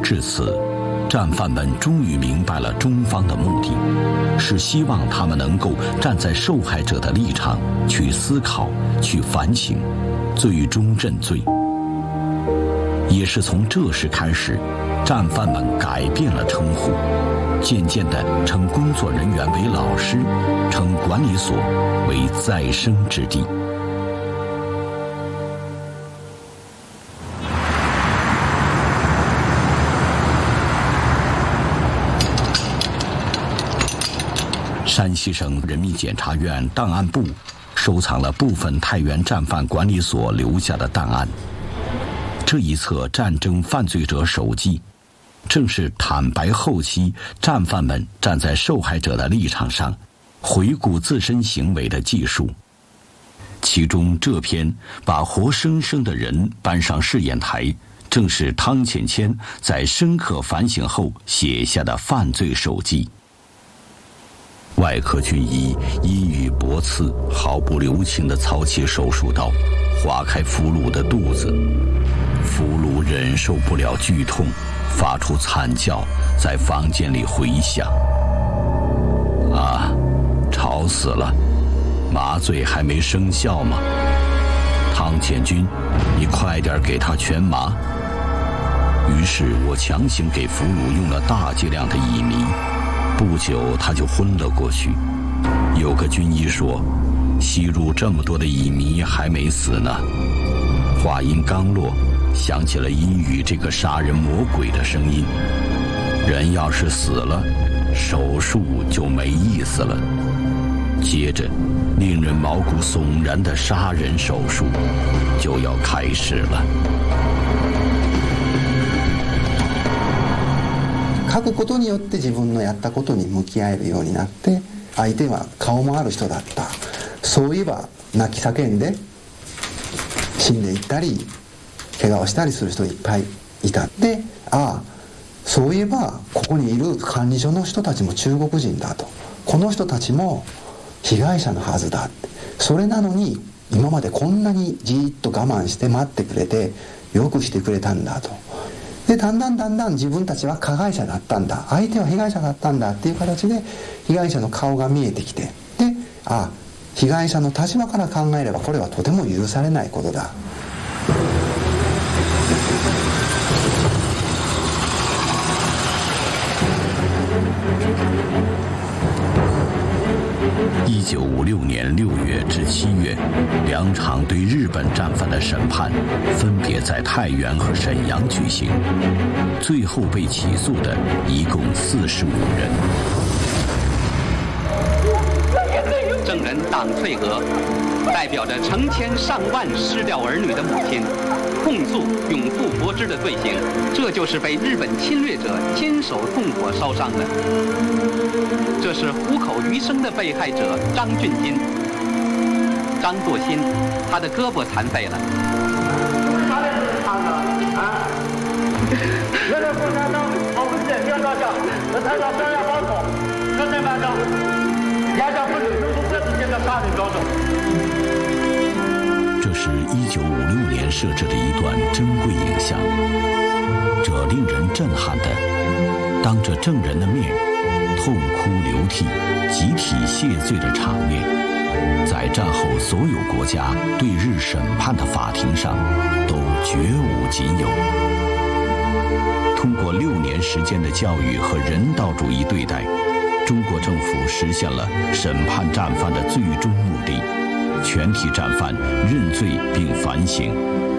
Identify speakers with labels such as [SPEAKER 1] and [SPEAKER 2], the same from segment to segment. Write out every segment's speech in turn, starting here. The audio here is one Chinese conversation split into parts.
[SPEAKER 1] 至此，战犯们终于明白了中方的目的，是希望他们能够站在受害者的立场去思考、去反省，最终认罪。也是从这时开始，战犯们改变了称呼，渐渐地称工作人员为老师，称管理所为再生之地。山西省人民检察院档案部收藏了部分太原战犯管理所留下的档案。这一册战争犯罪者手记，正是坦白后期战犯们站在受害者的立场上，回顾自身行为的记述。其中这篇把活生生的人搬上试验台，正是汤浅谦在深刻反省后写下的犯罪手记。外科军医一语驳刺，毫不留情地操起手术刀，划开俘虏的肚子。俘虏忍受不了剧痛，发出惨叫，在房间里回响。啊，吵死了！麻醉还没生效吗？汤浅君，你快点给他全麻。于是我强行给俘虏用了大剂量的乙醚。不久他就昏了过去。有个军医说，吸入这么多的乙醚还没死呢。话音刚落，响起了阴雨这个杀人魔鬼的声音。人要是死了，手术就没意思了。接着，令人毛骨悚然的杀人手术就要开始了。
[SPEAKER 2] 書くことによって自分のやったことに向き合えるようになって、相手は顔もある人だった。そういえば泣き叫んで死んでいったり怪我をしたりする人いっぱいいた。で、そういえばここにいる管理所の人たちも中国人だと。この人たちも被害者のはずだって。それなのに今までこんなにじーっと我慢して待ってくれてよくしてくれたんだと。でだんだん自分たちは加害者だったんだ、相手は被害者だったんだっていう形で被害者の顔が見えてきて、で被害者の立場から考えればこれはとても許されないことだ。
[SPEAKER 1] 1956年6月至7月，2场对日本战犯的审判分别在太原和沈阳举行，最后被起诉的一共45人。
[SPEAKER 3] 证人党翠娥代表着成千上万失掉儿女的母亲，控诉永父佛之的罪行，这就是被日本侵略者亲手纵火烧伤的。这是虎口余生的被害者张俊金、张作新，他的胳膊残废了。
[SPEAKER 1] 这是1956年摄制的一段珍贵影像，这令人震撼的，当着证人的面痛哭流涕、集体谢罪的场面，在战后所有国家对日审判的法庭上都绝无仅有。通过6年时间的教育和人道主义对待，中国政府实現了審判戰犯的最終目的，全體戰犯認罪並反省。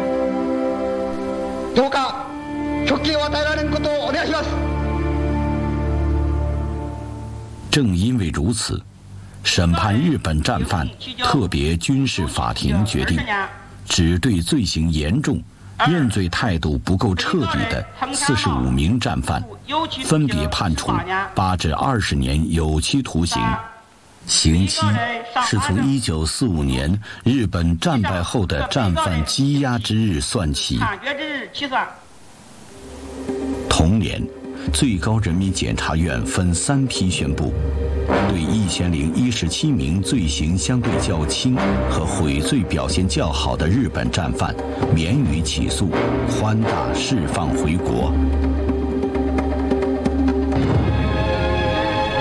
[SPEAKER 4] どうか直近を与えられることをお願いします。
[SPEAKER 1] 正因为如此，审判日本战犯特别军事法庭决定，只对罪行严重、认罪态度不够彻底的45名战犯，分别判处8至20年有期徒刑，刑期是从1945年日本战败后的战犯羁押之日算起。同年，最高人民检察院分3批宣布，对1017名罪行相对较轻和悔罪表现较好的日本战犯免予起诉，宽大释放回国。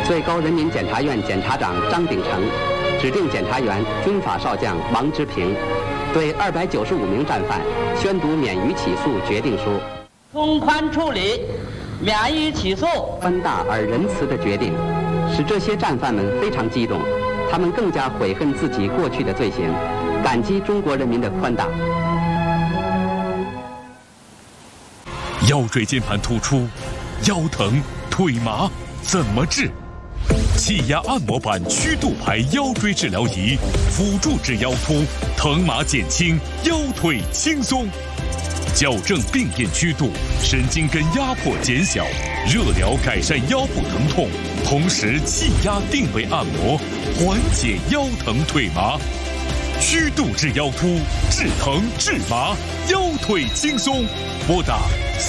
[SPEAKER 3] 最高人民检察院检察长张秉成指定检察员军法少将王之平，对295名战犯宣读免于起诉决定书。
[SPEAKER 5] 从宽处理，免于起诉。
[SPEAKER 3] 宽大而仁慈的决定，使这些战犯们非常激动，他们更加悔恨自己过去的罪行，感激中国人民的宽大。
[SPEAKER 6] 腰椎间盘突出、腰疼、腿麻怎么治？气压按摩板曲度排腰椎治疗仪，辅助治腰突，疼麻减轻，腰腿轻松。矫正病变曲度，神经根压迫减小，热疗改善腰部疼痛，同时气压定位按摩，缓解腰疼腿麻。曲度治腰突，治疼治麻，腰腿轻松。拨打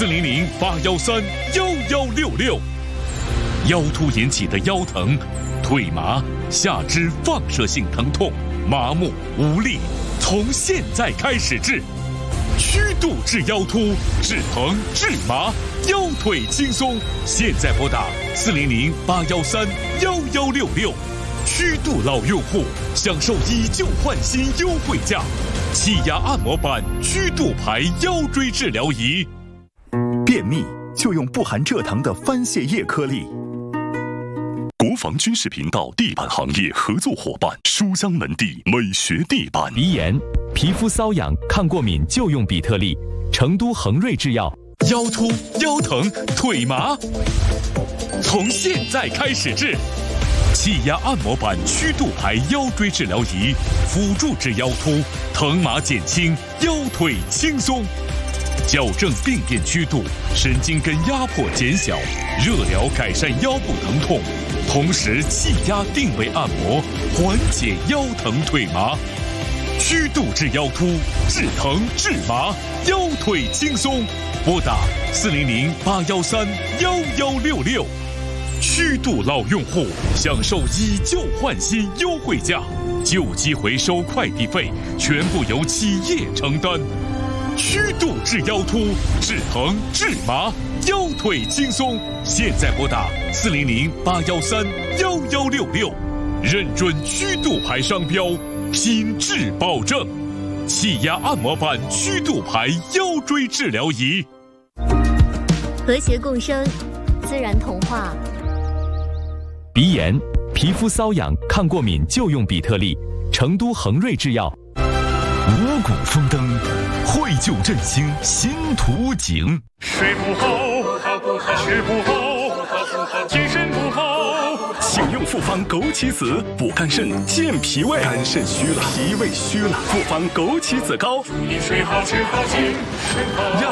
[SPEAKER 6] 400-813-1166。腰突引起的腰疼、腿麻、下肢放射性疼痛、麻木无力，从现在开始治。曲度治腰突，治疼治麻，腰腿轻松。现在拨打400-813-1166。曲度老用户享受以旧换新优惠价，气压按摩板曲度排腰椎治疗仪。
[SPEAKER 7] 便秘就用不含蔗糖的番泻叶颗粒。国防军事频道地板行业合作伙伴书香门第美学地板。
[SPEAKER 8] 鼻炎、皮肤瘙痒、抗过敏就用比特利，成都恒瑞制药。
[SPEAKER 6] 腰突、腰疼、腿麻，从现在开始治。气压按摩板曲度排腰椎治疗仪，辅助治腰突，疼麻减轻，腰腿轻松。矫正病变曲度，神经根压迫减小，热疗改善腰部疼痛，同时气压定位按摩，缓解腰疼腿麻。曲度治腰突，治疼治麻，腰腿轻松。拨打400-813-1166。曲度老用户享受以旧换新优惠价，旧机回收快递费全部由企业承担。曲度治腰突，治疼治麻，腰腿轻松。现在拨打400-813-1166，认准曲度牌商标，品质保证。气压按摩板曲度牌腰椎治疗仪。
[SPEAKER 9] 和谐共生，自然童话。
[SPEAKER 8] 鼻炎、皮肤瘙痒、抗过敏就用比特利，成都恒瑞制药。
[SPEAKER 7] 五谷丰登，绘就振兴新图景。
[SPEAKER 10] 睡不好，吃不好，精神不好，
[SPEAKER 7] 请用复方枸杞子补肝肾、健脾胃。肝肾虚了，脾胃虚了，复方枸杞子膏。
[SPEAKER 10] 祝你睡好吃好精神好。